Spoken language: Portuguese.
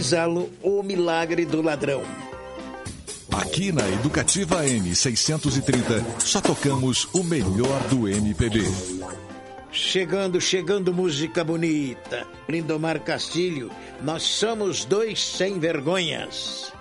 realizá-lo o milagre do ladrão. Aqui na Educativa AM 630, só tocamos o melhor do MPB. Chegando, música bonita. Lindomar Castilho, nós somos dois sem vergonhas.